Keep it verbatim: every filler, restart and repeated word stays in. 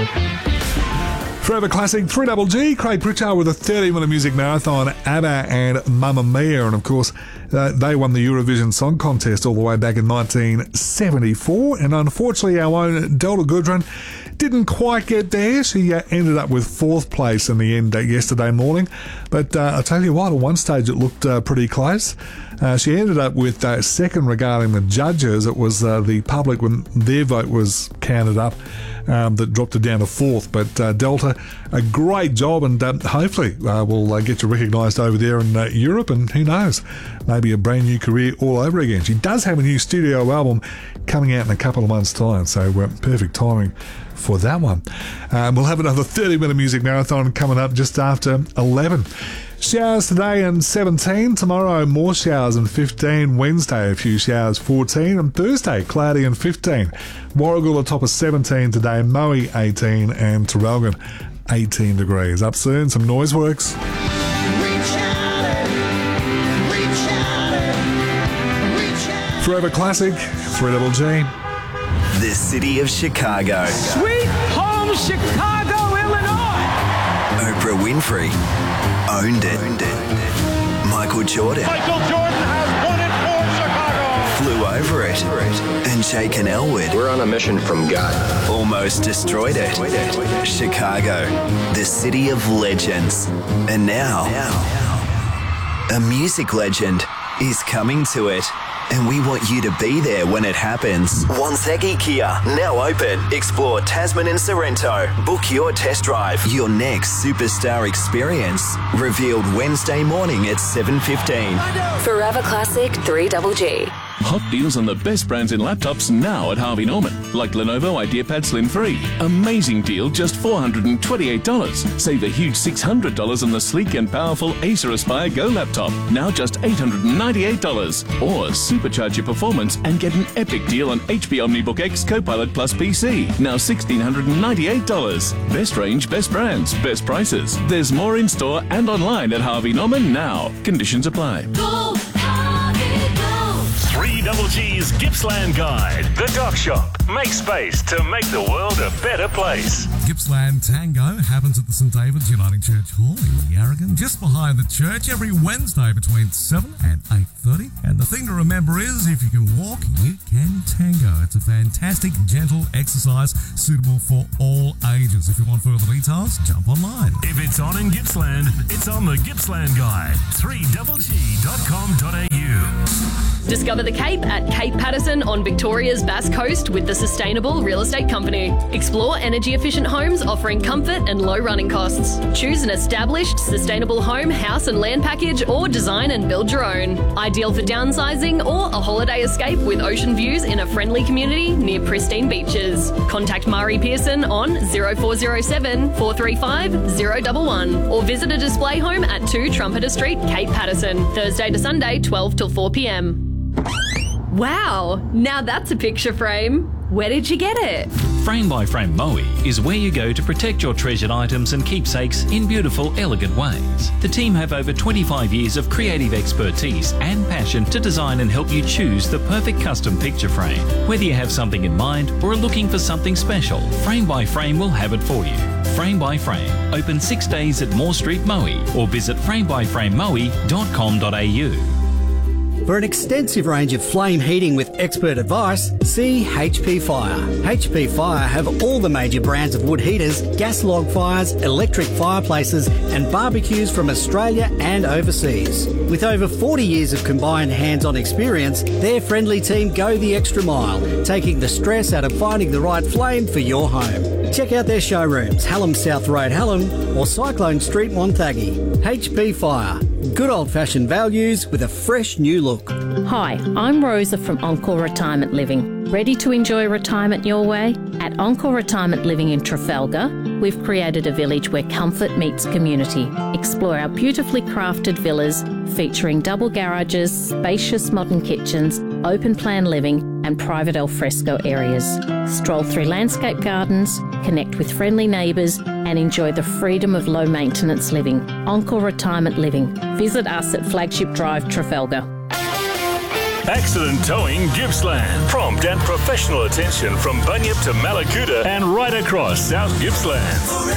Forever Classic, three Double G, Craig Pritchard with a thirty-minute music marathon, ABBA and Mamma Mia. And of course, uh, they won the Eurovision Song Contest all the way back in nineteen seventy-four. And unfortunately, our own Delta Goodrun didn't quite get there. She uh, ended up with fourth place in the end uh, yesterday morning. But uh, I'll tell you what, at one stage it looked uh, pretty close. Uh, she ended up with uh, second regarding the judges. It was uh, the public, when their vote was counted up, um, that dropped it down to fourth. But uh, Delta, a great job, and uh, hopefully uh, we'll uh, get you recognised over there in uh, Europe, and who knows, maybe a brand new career all over again. She does have a new studio album coming out in a couple of months' time, so uh, perfect timing for that one. Um, we'll have another thirty-minute music marathon coming up just after eleven. Showers today and seventeen. Tomorrow, more showers and fifteen. Wednesday, a few showers, fourteen. And Thursday, cloudy and fifteen. Warragul a top of seventeen today. Moe, eighteen. And Traralgon, eighteen degrees. Up soon, some noise works. Forever Classic, three Double G. The city of Chicago. Sweet home Chicago, Illinois. Oprah Winfrey owned it. Owned it. Michael Jordan. Michael Jordan has won it for Chicago. Flew over it. And Jake and Elwood. We're on a mission from God. Almost destroyed it. Chicago, the city of legends. And now, a music legend is coming to it. And we want you to be there when it happens. Wonthaggi Kia, now open. Explore Tasman and Sorrento. Book your test drive. Your next superstar experience. Revealed Wednesday morning at seven fifteen. Forever Classic, three Double G. Hot deals on the best brands in laptops now at Harvey Norman, like Lenovo IdeaPad Slim three. Amazing deal, just four hundred twenty-eight dollars. Save a huge six hundred dollars on the sleek and powerful Acer Aspire Go laptop, now just eight hundred ninety-eight dollars. Or supercharge your performance and get an epic deal on H P OmniBook X Copilot Plus P C, now one thousand six hundred ninety-eight dollars. Best range, best brands, best prices. There's more in store and online at Harvey Norman now. Conditions apply. Go, Harvey, go. three Double G's Gippsland Guide. The Dock Shop. Make space to make the world a better place. Gippsland Tango happens at the St David's Uniting Church Hall in Yarragon, just behind the church, every Wednesday between seven and eight thirty. And the thing to remember is, if you can walk, you can tango. It's a fantastic, gentle exercise suitable for all ages. If you want further details, jump online. If it's on in Gippsland, it's on the Gippsland Guide. three double g dot com dot a u. Discover the Cape at Cape Patterson on Victoria's Bass Coast with the Sustainable Real Estate Company. Explore energy-efficient homes offering comfort and low running costs. Choose an established, sustainable home, house and land package, or design and build your own. Ideal for downsizing or a holiday escape with ocean views in a friendly community near pristine beaches. Contact Mari Pearson on zero four zero seven, four three five, zero one one or visit a display home at two Trumpeter Street, Cape Patterson, Thursday to Sunday, twelve till four p m. Wow, now that's a picture frame. Where did you get it? Frame by Frame Moe is where you go to protect your treasured items and keepsakes in beautiful, elegant ways. The team have over twenty-five years of creative expertise and passion to design and help you choose the perfect custom picture frame. Whether you have something in mind or are looking for something special, Frame by Frame will have it for you. Frame by Frame, open six days at Moore Street, Moe, or visit frame by frame moe dot com dot a u. For an extensive range of flame heating with expert advice, see H P Fire. H P Fire have all the major brands of wood heaters, gas log fires, electric fireplaces and barbecues from Australia and overseas. With over forty years of combined hands-on experience, their friendly team go the extra mile, taking the stress out of finding the right flame for your home. Check out their showrooms, Hallam South Road, Hallam, or Cyclone Street, Wonthaggi. H P Fire. Good old-fashioned values with a fresh new look. Hi, I'm Rosa from Encore Retirement Living. Ready to enjoy retirement your way? At Encore Retirement Living in Trafalgar, we've created a village where comfort meets community. Explore our beautifully crafted villas featuring double garages, spacious modern kitchens, open plan living and private alfresco areas. Stroll through landscape gardens, connect with friendly neighbours and enjoy the freedom of low maintenance living. Encore Retirement Living. Visit us at Flagship Drive, Trafalgar. Accident Towing Gippsland. Prompt and professional attention from Bunyip to Malakuta and right across South Gippsland.